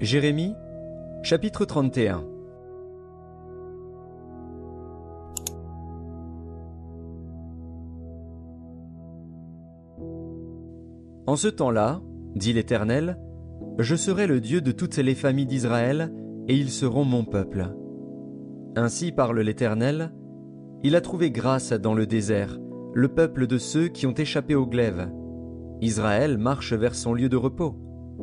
Jérémie, chapitre 31. En ce temps-là, dit l'Éternel, je serai le Dieu de toutes les familles d'Israël, et ils seront mon peuple. Ainsi parle l'Éternel, il a trouvé grâce dans le désert, le peuple de ceux qui ont échappé au glaive. Israël marche vers son lieu de repos.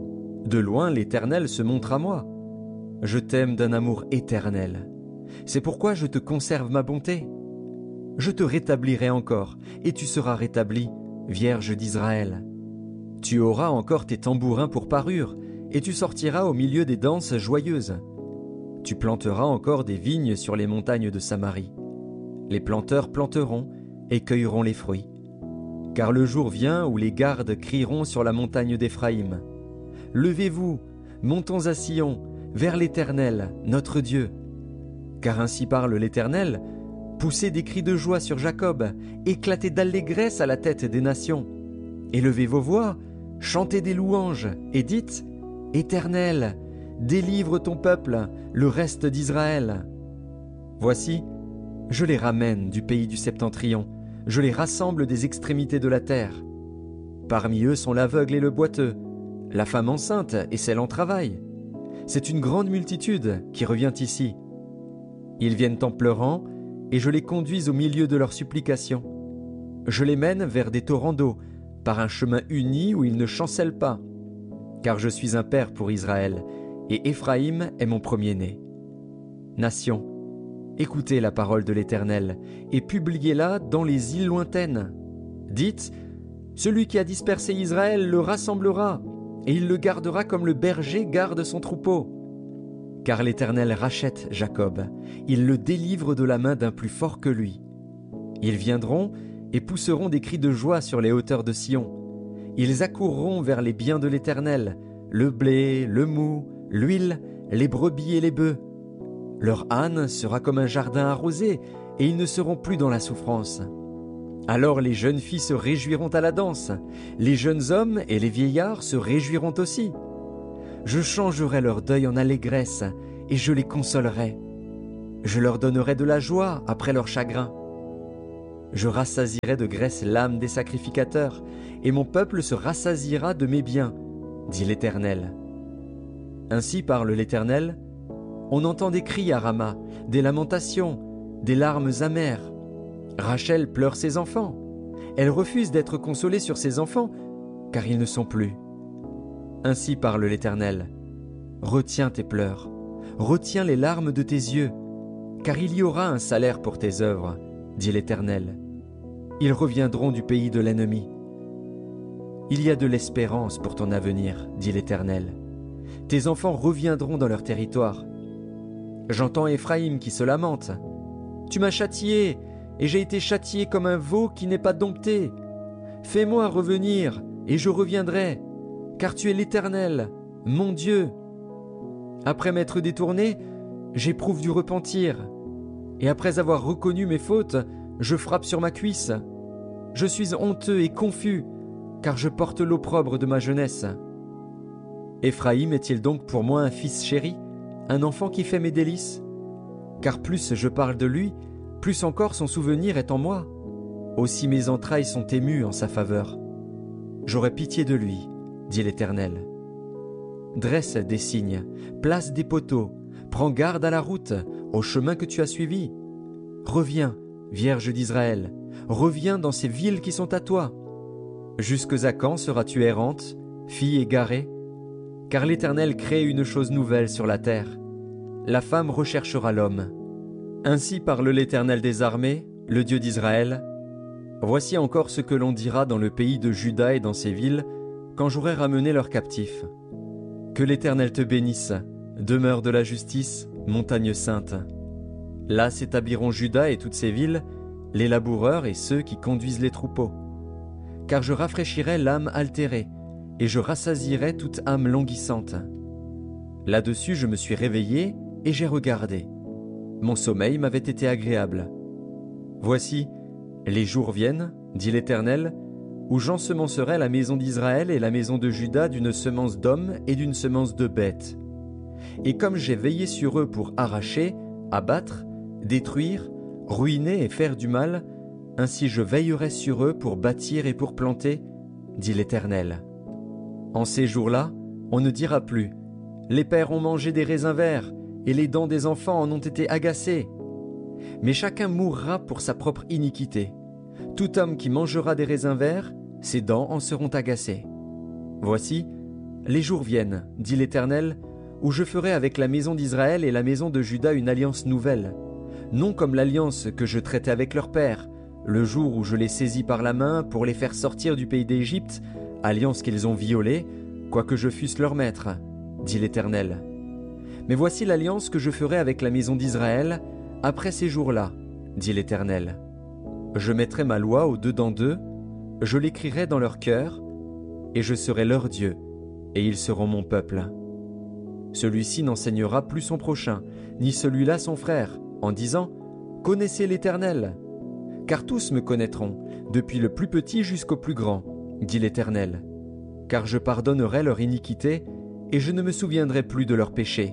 De loin l'Éternel se montre à moi. Je t'aime d'un amour éternel. C'est pourquoi je te conserve ma bonté. Je te rétablirai encore, et tu seras rétabli, Vierge d'Israël. Tu auras encore tes tambourins pour parure, et tu sortiras au milieu des danses joyeuses. Tu planteras encore des vignes sur les montagnes de Samarie. Les planteurs planteront et cueilleront les fruits. Car le jour vient où les gardes crieront sur la montagne d'Éphraïm. Levez-vous, montons à Sion, vers l'Éternel, notre Dieu. Car ainsi parle l'Éternel, poussez des cris de joie sur Jacob, éclatez d'allégresse à la tête des nations. Élevez vos voix, chantez des louanges, et dites, Éternel, délivre ton peuple, le reste d'Israël. Voici, je les ramène du pays du septentrion, je les rassemble des extrémités de la terre. Parmi eux sont l'aveugle et le boiteux, la femme enceinte et celle en travail. C'est une grande multitude qui revient ici. Ils viennent en pleurant, et je les conduis au milieu de leurs supplications. Je les mène vers des torrents d'eau, par un chemin uni où ils ne chancellent pas. Car je suis un père pour Israël, et Éphraïm est mon premier-né. Nations, écoutez la parole de l'Éternel, et publiez-la dans les îles lointaines. Dites, celui qui a dispersé Israël le rassemblera, et il le gardera comme le berger garde son troupeau. Car l'Éternel rachète Jacob, il le délivre de la main d'un plus fort que lui. Ils viendront et pousseront des cris de joie sur les hauteurs de Sion. Ils accourront vers les biens de l'Éternel, le blé, le mou, l'huile, les brebis et les bœufs. Leur âne sera comme un jardin arrosé, et ils ne seront plus dans la souffrance. Alors les jeunes filles se réjouiront à la danse, les jeunes hommes et les vieillards se réjouiront aussi. Je changerai leur deuil en allégresse, et je les consolerai. Je leur donnerai de la joie après leur chagrin. Je rassasierai de graisse l'âme des sacrificateurs, et mon peuple se rassasiera de mes biens, dit l'Éternel. Ainsi parle l'Éternel, on entend des cris à Rama, des lamentations, des larmes amères. Rachel pleure ses enfants. Elle refuse d'être consolée sur ses enfants, car ils ne sont plus. Ainsi parle l'Éternel. Retiens tes pleurs, retiens les larmes de tes yeux, car il y aura un salaire pour tes œuvres, dit l'Éternel. Ils reviendront du pays de l'ennemi. Il y a de l'espérance pour ton avenir, dit l'Éternel. Tes enfants reviendront dans leur territoire. J'entends Éphraïm qui se lamente. Tu m'as châtié, et j'ai été châtié comme un veau qui n'est pas dompté. Fais-moi revenir, et je reviendrai, car tu es l'Éternel, mon Dieu. Après m'être détourné, j'éprouve du repentir, et après avoir reconnu mes fautes, je frappe sur ma cuisse. Je suis honteux et confus, car je porte l'opprobre de ma jeunesse. Éphraïm est-il donc pour moi un fils chéri, un enfant qui fait mes délices? Car plus je parle de lui, plus encore son souvenir est en moi. Aussi mes entrailles sont émues en sa faveur. J'aurai pitié de lui, dit l'Éternel. Dresse des signes, place des poteaux, prends garde à la route, au chemin que tu as suivi. Reviens, Vierge d'Israël, reviens dans ces villes qui sont à toi. Jusque à quand seras-tu errante, fille égarée? Car l'Éternel crée une chose nouvelle sur la terre. La femme recherchera l'homme. Ainsi parle l'Éternel des armées, le Dieu d'Israël. Voici encore ce que l'on dira dans le pays de Juda et dans ses villes, quand j'aurai ramené leurs captifs. Que l'Éternel te bénisse, demeure de la justice, montagne sainte. Là s'établiront Juda et toutes ses villes, les laboureurs et ceux qui conduisent les troupeaux. Car je rafraîchirai l'âme altérée, et je rassasierai toute âme languissante. Là-dessus je me suis réveillé, et j'ai regardé. Mon sommeil m'avait été agréable. Voici, les jours viennent, dit l'Éternel, où j'ensemencerai la maison d'Israël et la maison de Juda d'une semence d'hommes et d'une semence de bêtes. Et comme j'ai veillé sur eux pour arracher, abattre, détruire, ruiner et faire du mal, ainsi je veillerai sur eux pour bâtir et pour planter, dit l'Éternel. En ces jours-là, on ne dira plus « Les pères ont mangé des raisins verts, et les dents des enfants en ont été agacées. » Mais chacun mourra pour sa propre iniquité. Tout homme qui mangera des raisins verts, ses dents en seront agacées. Voici, les jours viennent, dit l'Éternel, où je ferai avec la maison d'Israël et la maison de Juda une alliance nouvelle, non comme l'alliance que je traitais avec leur père, le jour où je les saisis par la main pour les faire sortir du pays d'Égypte, alliance qu'ils ont violée, quoique je fusse leur maître, dit l'Éternel. Mais voici l'alliance que je ferai avec la maison d'Israël après ces jours-là, dit l'Éternel. Je mettrai ma loi au-dedans d'eux, je l'écrirai dans leur cœur, et je serai leur Dieu, et ils seront mon peuple. Celui-ci n'enseignera plus son prochain, ni celui-là son frère, en disant « Connaissez l'Éternel ». Car tous me connaîtront, depuis le plus petit jusqu'au plus grand, dit l'Éternel. Car je pardonnerai leur iniquité, et je ne me souviendrai plus de leurs péchés.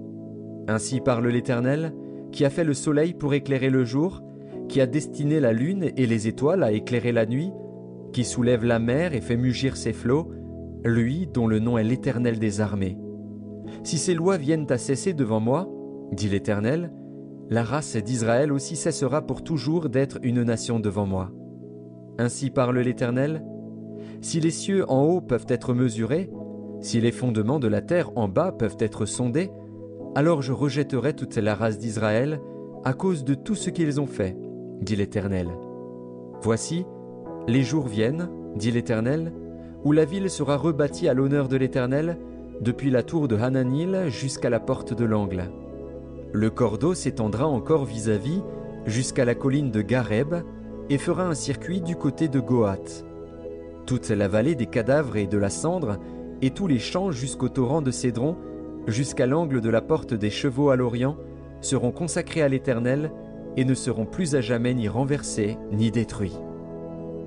Ainsi parle l'Éternel, qui a fait le soleil pour éclairer le jour, qui a destiné la lune et les étoiles à éclairer la nuit, qui soulève la mer et fait mugir ses flots, lui dont le nom est l'Éternel des armées. Si ces lois viennent à cesser devant moi, dit l'Éternel, la race d'Israël aussi cessera pour toujours d'être une nation devant moi. Ainsi parle l'Éternel, si les cieux en haut peuvent être mesurés, si les fondements de la terre en bas peuvent être sondés, alors je rejetterai toute la race d'Israël à cause de tout ce qu'ils ont fait, dit l'Éternel. Voici, les jours viennent, dit l'Éternel, où la ville sera rebâtie à l'honneur de l'Éternel, depuis la tour de Hananil jusqu'à la porte de l'angle. Le cordeau s'étendra encore vis-à-vis jusqu'à la colline de Gareb et fera un circuit du côté de Gohath. Toute la vallée des cadavres et de la cendre et tous les champs jusqu'au torrent de Cédron, jusqu'à l'angle de la porte des chevaux à l'Orient, seront consacrés à l'Éternel et ne seront plus à jamais ni renversés ni détruits.